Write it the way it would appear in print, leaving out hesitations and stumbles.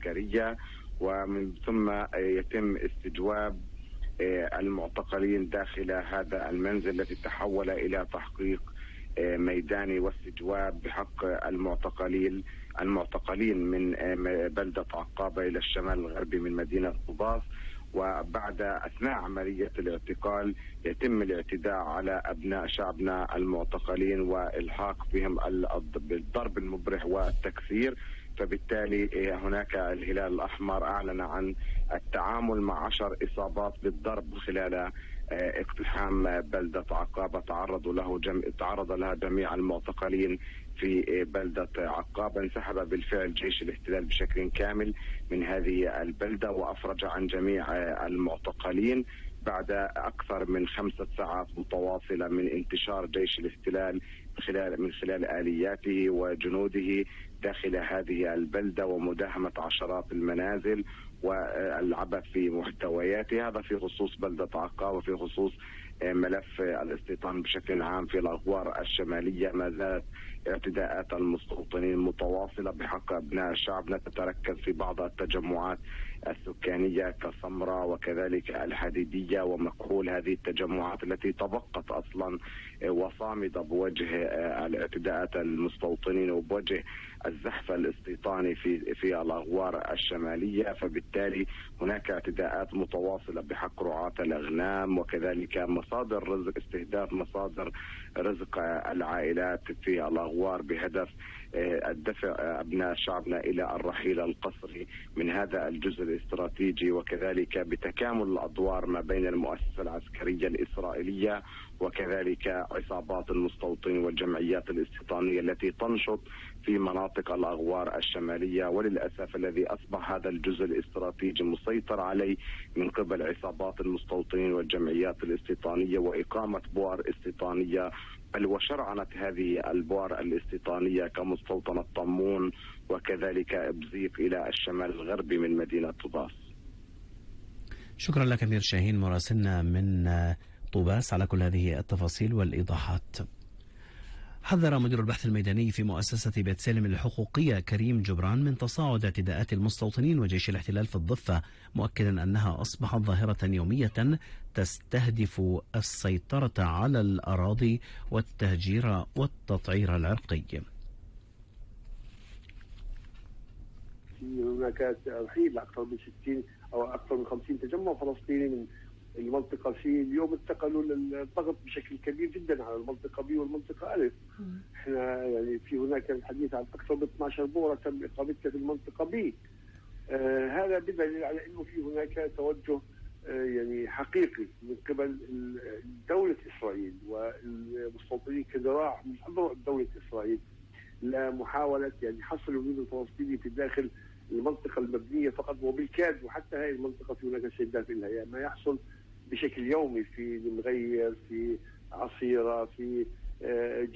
العسكرية، ومن ثم يتم استجواب المعتقلين داخل هذا المنزل الذي تحول إلى تحقيق ميداني واستجواب بحق المعتقلين من بلدة عقابة إلى الشمال الغربي من مدينة طوباس. وبعد أثناء عملية الاعتقال يتم الاعتداء على أبناء شعبنا المعتقلين والحاق بهم بالضرب المبرح والتكسير. فبالتالي هناك الهلال الأحمر أعلن عن التعامل مع 10 إصابات بالضرب خلال اقتحام بلدة عقابة تعرض لها جميع المعتقلين في بلدة عقابة. انسحب بالفعل جيش الاحتلال بشكل كامل من هذه البلدة وأفرج عن جميع المعتقلين بعد أكثر من 5 ساعات متواصلة من انتشار جيش الاحتلال من خلال آلياته وجنوده داخل هذه البلدة ومداهمة عشرات المنازل والعبث في محتوياتها. هذا في خصوص بلدة عقابة وفي خصوص ملف الاستيطان بشكل عام في الأغوار الشمالية. ما زالت اعتداءات المستوطنين متواصلة بحق أبناء شعبنا، تتركز في بعض التجمعات السكانية كسمرة وكذلك الحديدية ومكحول، هذه التجمعات التي تبقت أصلا وصامدة بوجه الاعتداءات المستوطنين وبوجه الزحف الاستيطاني في الأغوار الشمالية. فبالتالي هناك اعتداءات متواصلة بحق رعاة الأغنام وكذلك مصادر رزق، استهداف مصادر رزق العائلات في الأغوار بهدف الدفع أبناء شعبنا إلى الرحيل القسري من هذا الجزء الاستراتيجي، وكذلك بتكامل الأدوار ما بين المؤسسة العسكرية الإسرائيلية وكذلك عصابات المستوطنين والجمعيات الاستيطانية التي تنشط في مناطق الأغوار الشمالية. وللأسف الذي أصبح هذا الجزء الاستراتيجي مسيطر عليه من قبل عصابات المستوطنين والجمعيات الاستيطانية وإقامة بؤر استيطانية، بل وشرعنت هذه البؤر الاستيطانية كمستوطنة طمون وكذلك إبزيق إلى الشمال الغربي من مدينة طوباس. شكرا لك أمير شاهين مراسلنا من طوباس على كل هذه التفاصيل والإيضاحات. حذر مدير البحث الميداني في مؤسسة بيت سالم الحقوقية كريم جبران من تصاعد اعتداءات المستوطنين وجيش الاحتلال في الضفة، مؤكدا أنها أصبحت ظاهرة يومية تستهدف السيطرة على الأراضي والتهجير والتطعير العرقي. هناك رحيل أكثر من 60 أو أكثر من 50 تجمع فلسطيني من المنطقة سي اليوم انتقلوا للضغط بشكل كبير جدا على المنطقة بي والمنطقة ألف. احنا يعني في هناك الحديث عن أكثر من 12 بورة تم إقامتها في المنطقة بي. هذا بدليل على أنه في هناك توجه يعني حقيقي من قبل دولة إسرائيل والمستوطنين كذراع من أذرع دولة إسرائيل لمحاولة يعني حصر الوجود الفلسطيني في داخل المنطقة المبنية فقط، وبالكاد وحتى هذه المنطقة في هناك استهداف لها، يعني ما يحصل بشكل يومي في المغير، في عصيرة، في